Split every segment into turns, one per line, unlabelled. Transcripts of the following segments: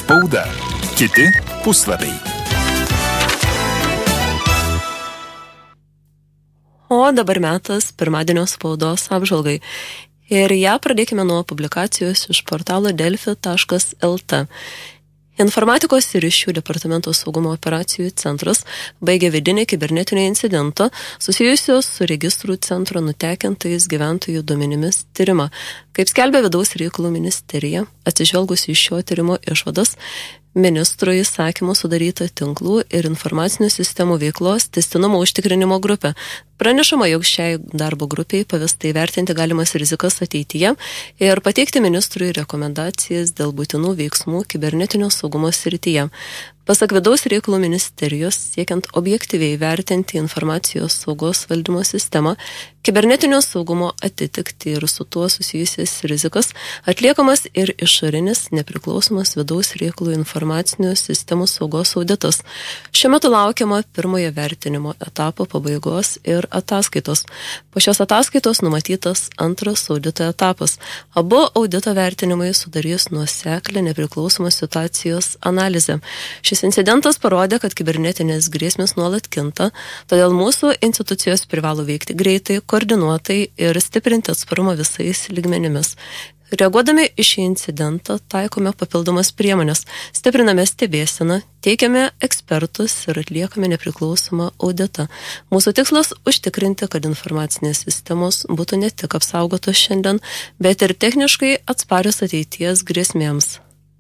Spauda. Kiti puslapiai.
O dabar metas pirmadienio spaudos apžvalgai. Ir ją pradėkime nuo publikacijos iš portalo delfi.lt. Informatikos ir ryšių departamento saugumo operacijų centras baigė vidinį kibernetinio incidento susijusios su registrų centro nutekintais gyventojų duomenimis tyrimą. Kaip skelbia Vidaus reikalų ministerija, atsižvelgus į šio tyrimo išvadas, ministro įsakymu sudaryta tinklų ir informacinių sistemų veiklos tęstinumo užtikrinimo grupė. Pranešama, jog šiai darbo grupiai pavesta įvertinti galimas rizikas ateityje ir pateikti ministrui rekomendacijas dėl būtinų veiksmų kibernetinio saugumo srityje. Pasak Vidaus reikalų ministerijos, siekiant objektyviai vertinti informacijos saugos valdymo sistemą, kibernetinio saugumo atitikti ir su tuo susijusias rizikas, atliekamas ir išorinis nepriklausomas Vidaus reikalų informacinių sistemų saugos auditas. Šiuo metu laukiama pirmojo vertinimo etapo pabaigos ir ataskaitos. Po šios ataskaitos numatytas antras audito etapas. Abu audito vertinimai sudarys nuoseklę nepriklausomos situacijos analizę. Šis incidentas parodė, kad kibernetinės grėsmės nuolat kinta, todėl mūsų institucijos privalo veikti greitai, koordinuotai ir stiprinti atsparumą visais lygmenimis. Reaguodami į šį incidentą taikome papildomas priemonės, stipriname stebėseną, teikiame ekspertus ir atliekame nepriklausomą auditą. Mūsų tikslas užtikrinti, kad informacinės sistemos būtų ne tik apsaugotos šiandien, bet ir techniškai atsparios ateities grėsmėms,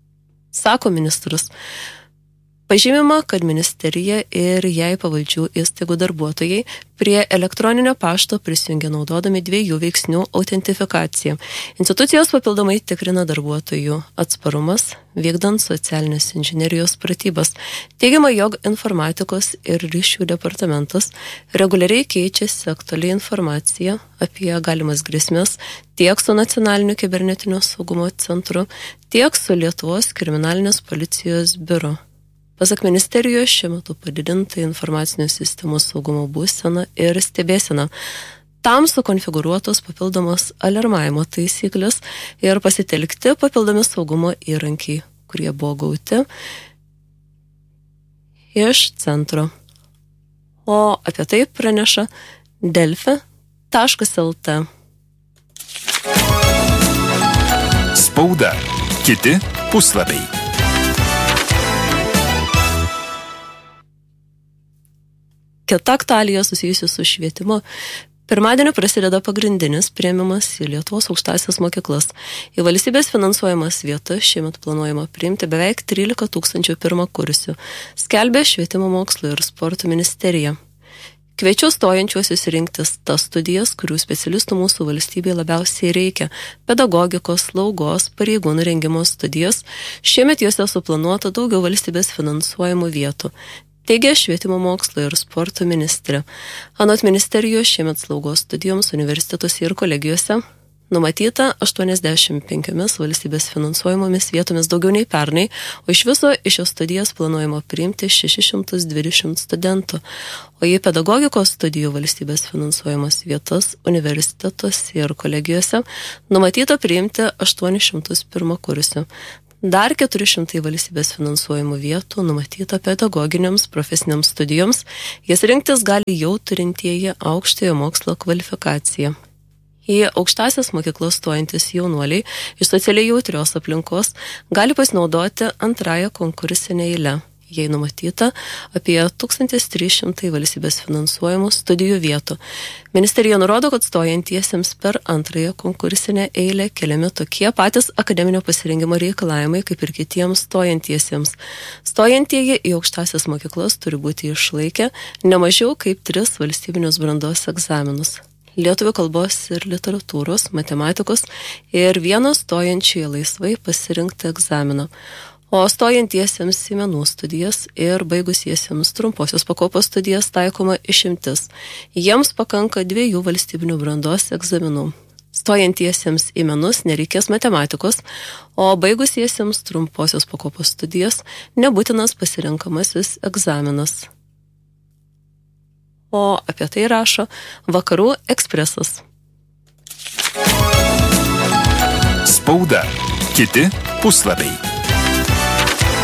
sako ministras. Pažymima, kad ministerija ir jai pavaldžių įstaigų darbuotojai prie elektroninio pašto prisijungia naudodami 2 veiksnių autentifikaciją. Institucijos papildomai tikrina darbuotojų atsparumas, vykdant socialinės inžinerijos pratybas. Teigiama, jog informatikos ir ryšių departamentas reguliariai keičiasi aktualią informaciją apie galimas grėsmes tiek su Nacionaliniu kibernetinio saugumo centru, tiek su Lietuvos kriminalinės policijos biuru. Pasak ministerijos, šiuo metu padidinta informacinių sistemų saugumo būsena ir stebėsena. Tam sukonfigūruotos papildomos alarmavimo taisyklės ir pasitelkti papildomi saugumo įrankiai, kurie buvo gauti iš centro. O apie tai praneša delfi.lt.
Spauda. Kiti puslapiai.
Kita aktualija susijusi su švietimu. Pirmadienį prasideda pagrindinis priėmimas į Lietuvos aukštąsias mokyklas. Į valstybės finansuojamas vietas šiemet planuojama priimti beveik 13 000 pirmakursių, skelbė Švietimo mokslo ir sporto ministerija. Kviečiu stojančiuosius rinktis tas studijas, kurių specialistų mūsų valstybėje labiausiai reikia – pedagogikos, slaugos, pareigūnų rengimo studijas. Šiemet juose suplanuota daugiau valstybės finansuojamų vietų, teigia Švietimo mokslo ir sporto ministrė. Anot ministerijos, šiemet slaugos studijoms universitetuose ir kolegijose numatyta 85 valstybės finansuojamomis vietomis daugiau nei pernai, o iš viso iš šios studijas planuojama priimti 620 studentų. O į pedagogikos studijų valstybės finansuojamas vietas universitetuose ir kolegijose numatyta priimti 800 pirmakursių. Dar 400 valstybės finansuojamų vietų numatyta pedagoginiams profesiniams studijoms, jas rinktis gali jau turintieji aukštojo mokslo kvalifikaciją. Į aukštąsias mokyklas stojantis jaunuoliai iš socialiai jautrios aplinkos gali pasinaudoti antrąją konkursinę eilę. Jei numatyta apie 1300 valstybės finansuojamų studijų vietų. Ministerija nurodo, kad stojantiesiems per antrąją konkursinę eilę keliami tokie patys akademinio pasirengimo reikalavimai kaip ir kitiems stojantiesiems. Stojantieji į aukštąsias mokyklas turi būti išlaikę ne mažiau kaip 3 valstybinius brandos egzaminus. Lietuvių kalbos ir literatūros, matematikos ir vieno stojančioje laisvai pasirinkti egzaminą. O stojantiesiems į menų studijas ir baigusiesiems trumposios pakopos studijas taikoma išimtis. Jiems pakanka 2 valstybinių brandos egzaminų. Stojantiesiems į menus nereikės matematikos, o baigusiesiems trumposios pakopos studijas nebūtinas pasirenkamasis egzaminas. O apie tai rašo Vakarų ekspresas.
Spauda. Kiti puslapiai.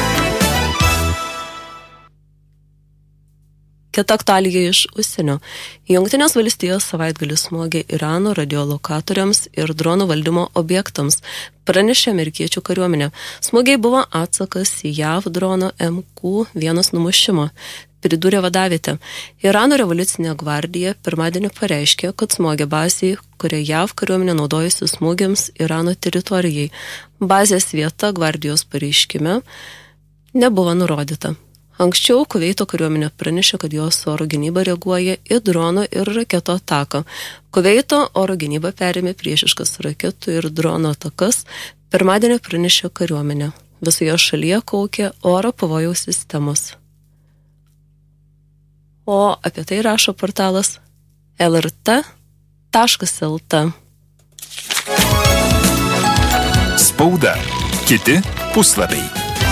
Kita aktualija iš užsienio. Jungtinės valstijos savaitgalį smogė Irano radiolokatoriams ir dronų valdymo objektams, pranešė amerikiečių kariuomenė. Smogiai buvo atsakas į JAV drono MQ-1 numušimo, pridūrė vadavietė. Irano revoliucinė gvardija pirmadienį pareiškė, kad smogė bazį, kuria JAV kariuomenė naudojasi smūgiams Irano teritorijai. Bazės vieta gvardijos pareiškime nebuvo nurodyta. Anksčiau Kuveito kariuomenė pranešė, kad jos oro gynyba reaguoja į drono ir raketo ataką. Kuveito oro gynyba perėmė priešiškas raketų ir drono atakas, pirmadienį pranešė kariuomenė. Visoje šalyje kaukė oro pavojaus sistemos. O apie tai rašo portalas lrt.lt.
Spauda. Kiti puslapiai.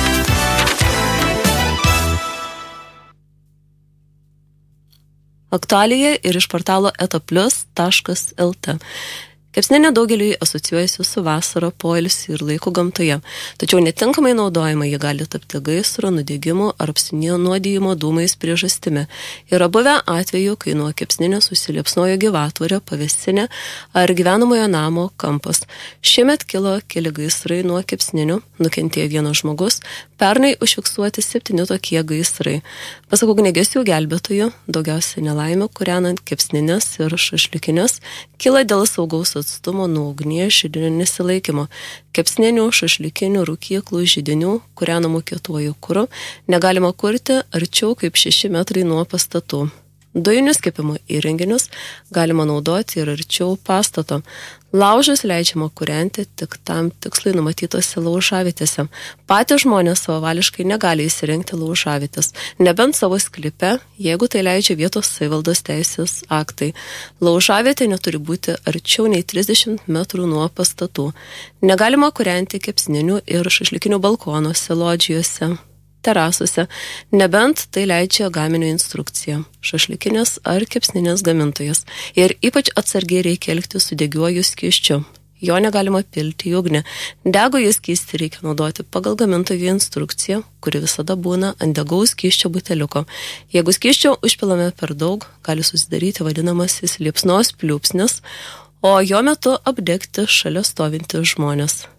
Aktualija ir iš portalo etaplius.lt. Kepsninė daugeliui asocijuojasi su vasara, poilsiu ir laiku gamtoje, tačiau netinkamai naudojama ji gali tapti gaisro, nudegimo ar apsinuodijimo dūmais priežastimi. Yra buvę atveju, kai nuo kepsninės užsiliepsnojo gyvatvorė, pavėsinė ar gyvenamojo namo kampas. Šiemet kilo keli gaisrai nuo kepsninių, nukentėjo vienas žmogus, pernai užfiksuoti 7 tokie gaisrai. Pasak ugniagesių gelbėtojų, daugiausiai nelaimių kūrenant kepsninės ir šašlikinės kyla dėl saugaus atstumo nuo ugnies židinių nesilaikymo. Kepsninių, šašlikinių, rūkyklų, židinių, kūrenamų kietuoju kuru, negalima kurti arčiau kaip 6 metrai nuo pastatų. Dujinius kepimo įrenginius galima naudoti ir arčiau pastato. Laužus leidžiama kūrenti tik tam tikslai numatytose laužavietėse. Patys žmonės savavališkai negali įsirengti laužavietės, nebent savo sklype, jeigu tai leidžia vietos savivaldos teisės aktai. Laužavietė neturi būti arčiau nei 30 metrų nuo pastatų. Negalima kūrenti kepsninių ir šašlikinių balkonuose, lodžijose, terasuose, nebent tai leidžia gaminio instrukcija, šašlikinės ar kepsninės gamintojas. Ir ypač atsargiai reikia elgtis su degiuoju skysčiu. Jo negalima pilti į ugnį. Degųjį skystį reikia naudoti pagal gamintojo instrukciją, kuri visada būna ant degaus skysčio buteliuko. Jeigu skysčio užpilame per daug, gali susidaryti vadinamasis liepsnos pliūpsnis, o jo metu apdegti šalia stovinti žmonės.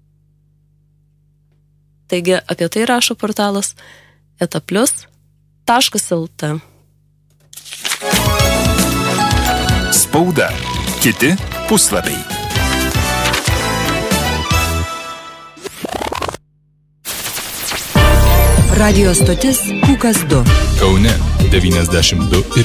Taigi apie tai rašo portalas etaplius.lt.
Spauda. Kiti puslapiai.
Radio stotis Pūkas 2.
Kaune 92 ir